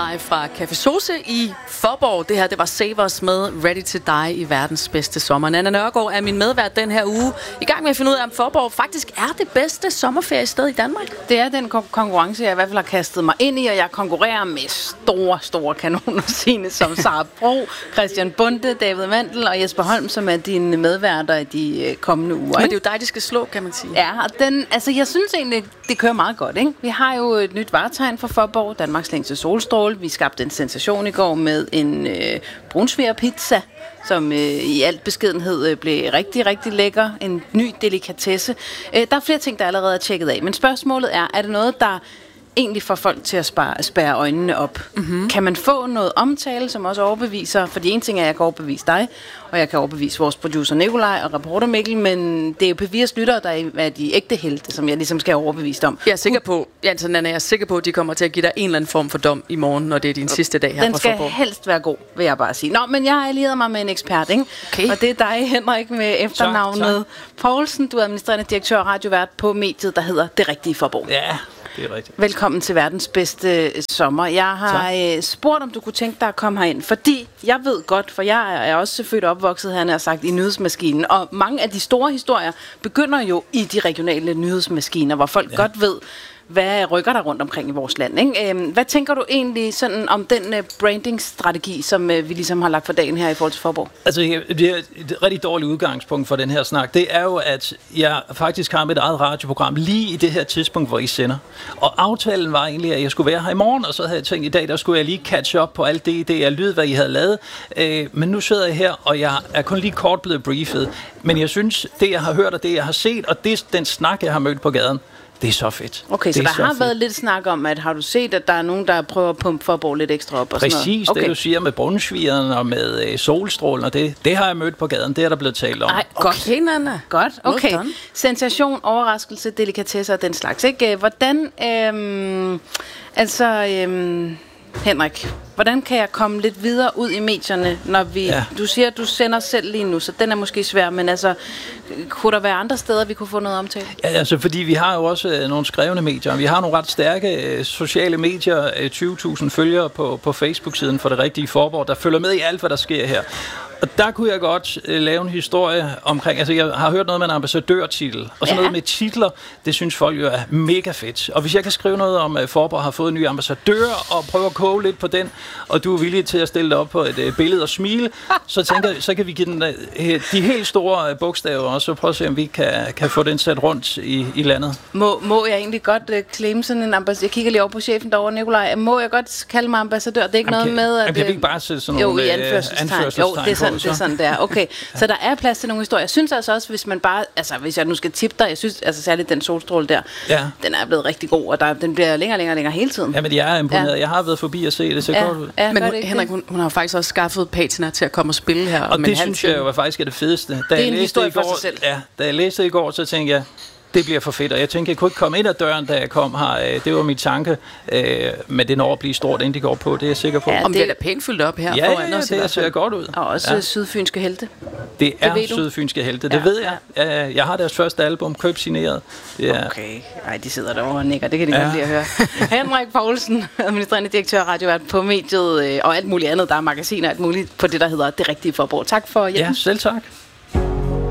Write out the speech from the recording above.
live fra Café Sose i Faaborg. Det her, det var Save Us med Ready to Die i verdens bedste sommer. Nanna Nørgaard er min medvært den her uge. I gang med at finde ud af, om Faaborg faktisk er det bedste sommerferiested i Danmark. Det er den konkurrence, jeg i hvert fald har kastet mig ind i, og jeg konkurrerer med store kanoner sine som Sara Bro, Christian Bunde, David Mandel og Jesper Holm, som er dine medværter i de kommende uger. Men det er jo dig, de skal slå, kan man sige. Ja, og jeg synes egentlig, det kører meget godt, ikke? Vi har jo et nyt varetegn for Faaborg, Danmarks længste solstråle. Vi skabte en sensation i går med en brunsvigerpizza, som i alt beskedenhed blev rigtig, rigtig lækker. En ny delikatesse. Der er flere ting, der allerede er tjekket af. Men spørgsmålet er det noget, der egentlig får folk til at spærre øjnene op? Mm-hmm. Kan man få noget omtale, som også overbeviser? For en ting er, at jeg kan overbevise dig, og jeg kan overbevise vores producer Nikolaj og reporter Mikkel, men det er jo P4's lyttere, der er de ægte helte, som jeg ligesom skal overbevise om. Jeg er sikker på, Nanna, jeg er sikker på, at de kommer til at give dig en eller anden form for dom i morgen, når det er din sidste dag her. Den skal helst være god, vil jeg bare sige. Nå, men jeg har allieret mig med en ekspert, ikke? Okay. Og det er dig, Henrik, med efternavnet Poulsen. Du er administrerende direktør og radiovært på mediet, der hedder Det Rigtige Faaborg. Ja, det er rigtigt. Velkommen til verdens bedste sommer. Jeg har spurgt, om du kunne tænke dig at komme herind, fordi jeg ved godt, for jeg er også født og opvokset, han har sagt, i nyhedsmaskinen, og mange af de store historier begynder jo i de regionale nyhedsmaskiner, hvor folk godt ved, hvad rykker der rundt omkring i vores land, ikke? Hvad tænker du egentlig sådan om den branding-strategi, som vi ligesom har lagt for dagen her i forhold til Faaborg? Altså, det er et rigtig dårligt udgangspunkt for den her snak. Det er jo, at jeg faktisk har mit eget radioprogram lige i det her tidspunkt, hvor I sender. Og aftalen var egentlig, at jeg skulle være her i morgen, og så havde jeg tænkt, i dag, der skulle jeg lige catch up på alt det jeg lyd, hvad I havde lavet. Men nu sidder jeg her, og jeg er kun lige kort blevet briefet. Men jeg synes, det jeg har hørt, og det jeg har set, og den snak, jeg har mødt på gaden, det er så fedt. Okay, så der har været lidt snak om, at har du set, at der er nogen, der prøver at pumpe Faaborg lidt ekstra op? Og præcis, sådan noget? Okay. Det du siger med brunsvigeren og med solstrålen, og det har jeg mødt på gaden, det er der blevet talt om. Ej, godt. Okay, Nanna. Godt, okay. Sensation, overraskelse, delikatesser og den slags, ikke? Hvordan, Henrik, hvordan kan jeg komme lidt videre ud i medierne, når vi... Ja. Du siger, at du sender selv lige nu, så den er måske svær, men altså, kunne der være andre steder, vi kunne få noget omtale? Ja, altså, fordi vi har jo også nogle skrevne medier. Vi har nogle ret stærke sociale medier, 20.000 følgere på Facebook-siden for Det Rigtige Faaborg, der følger med i alt, hvad der sker her. Og der kunne jeg godt lave en historie omkring, altså jeg har hørt noget med en ambassadørtitel, og sådan noget med titler, det synes folk jo er mega fedt. Og hvis jeg kan skrive noget om, at Faaborg har fået en ny ambassadør, og prøve at koge lidt på den, og du er villig til at stille dig op på et billede og smile, så tænker jeg, så kan vi give den de helt store bogstaver, og så prøve at se, om vi kan få den sat rundt i landet. Må jeg egentlig godt claim sådan en ambassadør? Jeg kigger lige over på chefen derovre, Nikolaj. Må jeg godt kalde mig ambassadør? Det er ikke noget med, at... Kan vi ikke bare sætte sådan nogle anførselstegn? Jo, det er sådan, det er. Okay, så der er plads til nogle historier. Jeg synes altså også, hvis man bare... Altså, hvis jeg nu skal tippe dig, jeg synes altså særligt den solstråle der, den er blevet rigtig god, og den bliver længere hele tiden. Jamen, jeg er imponeret. Ja. Jeg har været forbi at se det, så godt ud. Ja, men Henrik, hun har jo faktisk også skaffet patina til at komme og spille her. Og det synes jeg jo faktisk er det fedeste. Det er en historie for sig selv. Ja, da jeg læste i går, så tænkte jeg, det bliver for fedt, og jeg tænkte, jeg kunne ikke komme ind ad døren, da jeg kom her. Det var min tanke, men det når at blive stort, inden det går på, det er jeg sikker på. Ja, om det er da pænt fyldt op her foran os. Det ser godt ud. Og også sydfynske helte. Det er sydfynske helte, det ved jeg. Jeg har deres første album, købt signeret. Okay, ej, de sidder derovre og nikker, det kan de godt lide at høre. Henrik Poulsen, administrerende direktør og radiovært på mediet, og alt muligt andet, der er magasiner og alt muligt på det, der hedder Det Rigtige Faaborg. Tak for hjælpen. Ja, selv tak.